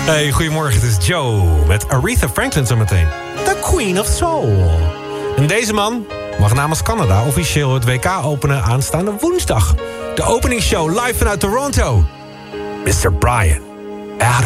Hey, goedemorgen, het is Joe met Aretha Franklin zometeen. The Queen of Soul. En deze man mag namens Canada officieel het WK openen aanstaande woensdag. De openingsshow live vanuit Toronto. Mr. Brian Adams.